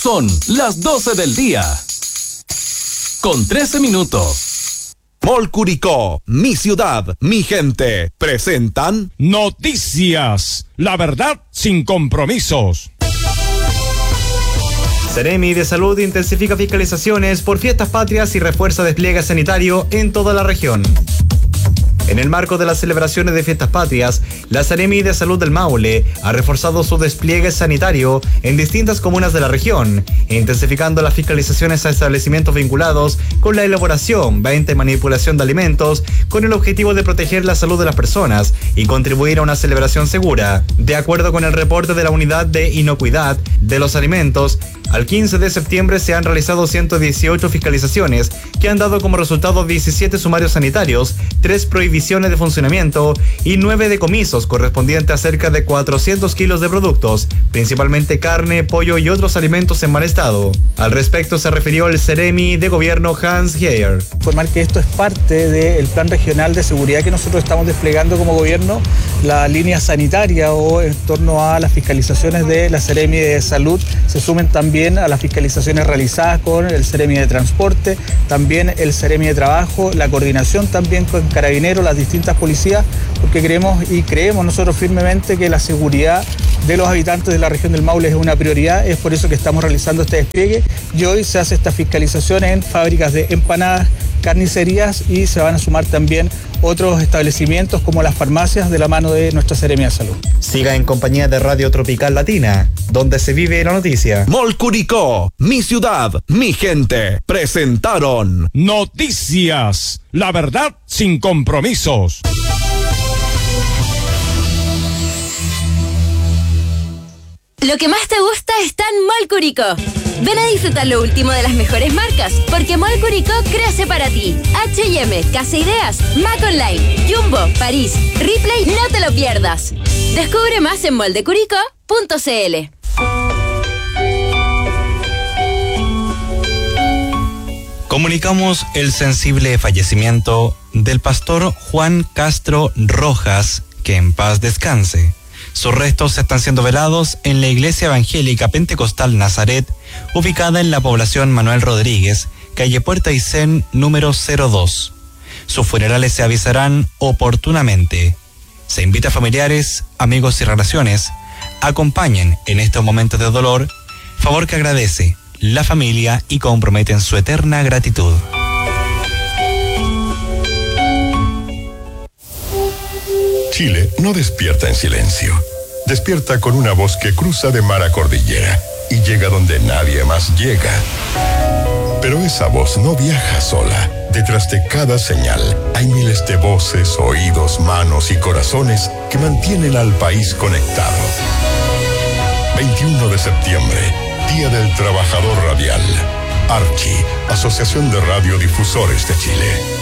Son las 12 del día, con 13 minutos. Mall Curicó, mi ciudad, mi gente, presentan Noticias, la verdad sin compromisos. Seremi de Salud intensifica fiscalizaciones por fiestas patrias y refuerza despliegue sanitario en toda la región. En el marco de las celebraciones de fiestas patrias, la Seremi de Salud del Maule ha reforzado su despliegue sanitario en distintas comunas de la región, intensificando las fiscalizaciones a establecimientos vinculados con la elaboración, venta y manipulación de alimentos, con el objetivo de proteger la salud de las personas y contribuir a una celebración segura. De acuerdo con el reporte de la Unidad de Inocuidad de los Alimentos, al 15 de septiembre se han realizado 118 fiscalizaciones que han dado como resultado 17 sumarios sanitarios, 3 prohibiciones de funcionamiento y 9 decomisos correspondientes a cerca de 400 kilos de productos, principalmente carne, pollo y otros alimentos en mal estado. Al respecto se refirió el Seremi de Gobierno Hans Geier. Informar que esto es parte del plan regional de seguridad que nosotros estamos desplegando como gobierno, la línea sanitaria o en torno a las fiscalizaciones de la Seremi de Salud se sumen también a las fiscalizaciones realizadas con el Seremi de Transporte, también el Seremi de Trabajo, la coordinación también con Carabineros, las distintas policías, porque creemos nosotros firmemente que la seguridad de los habitantes de la región del Maule es una prioridad. Es por eso que estamos realizando este despliegue y hoy se hace esta fiscalización en fábricas de empanadas, carnicerías y se van a sumar también otros establecimientos como las farmacias de la mano de nuestra Seremia de Salud. Siga en compañía de Radio Tropical Latina, donde se vive la noticia. Mall Curicó, mi ciudad, mi gente, presentaron Noticias, la verdad sin compromisos. Lo que más te gusta está en Mall Curicó. Ven a disfrutar lo último de las mejores marcas, porque Mall Curicó crece para ti. H&M, Casa Ideas, Mac Online, Jumbo, París, Ripley, no te lo pierdas. Descubre más en moldecuricó.cl. Comunicamos el sensible fallecimiento del pastor Juan Castro Rojas, que en paz descanse. Sus restos están siendo velados en la Iglesia Evangélica Pentecostal Nazaret, ubicada en la población Manuel Rodríguez, calle Puerta Aysén, número 02. Sus funerales se avisarán oportunamente. Se invita a familiares, amigos y relaciones, acompañen en estos momentos de dolor, favor que agradece la familia y comprometen su eterna gratitud. Chile no despierta en silencio. Despierta con una voz que cruza de mar a cordillera y llega donde nadie más llega. Pero esa voz no viaja sola. Detrás de cada señal hay miles de voces, oídos, manos y corazones que mantienen al país conectado. 21 de septiembre, Día del Trabajador Radial. ARCHI, Asociación de Radiodifusores de Chile.